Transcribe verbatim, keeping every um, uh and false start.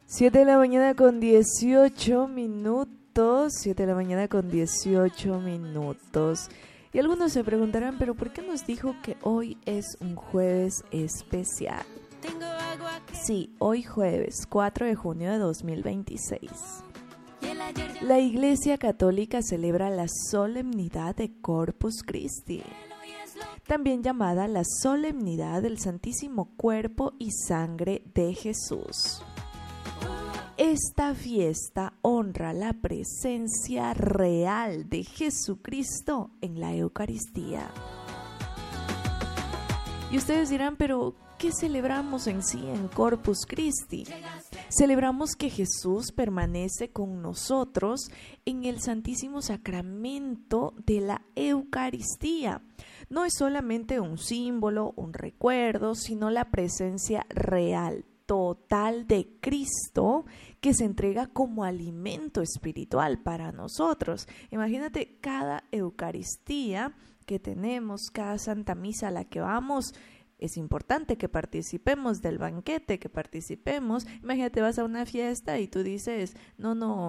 Siete de la mañana con dieciocho minutos, siete de la mañana con dieciocho minutos. Y algunos se preguntarán, pero ¿por qué nos dijo que hoy es un jueves especial? Sí, hoy jueves, cuatro de junio de dos mil veintiséis. La Iglesia Católica celebra la solemnidad de Corpus Christi, también llamada la solemnidad del Santísimo Cuerpo y Sangre de Jesús. Esta fiesta honra la presencia real de Jesucristo en la Eucaristía. Y ustedes dirán, pero ¿qué celebramos en sí en Corpus Christi? Celebramos que Jesús permanece con nosotros en el Santísimo Sacramento de la Eucaristía. No es solamente un símbolo, un recuerdo, sino la presencia real, total de Cristo, que se entrega como alimento espiritual para nosotros. Imagínate cada Eucaristía que tenemos, cada Santa Misa a la que vamos. Es importante que participemos del banquete, que participemos. Imagínate, vas a una fiesta y tú dices, no, no,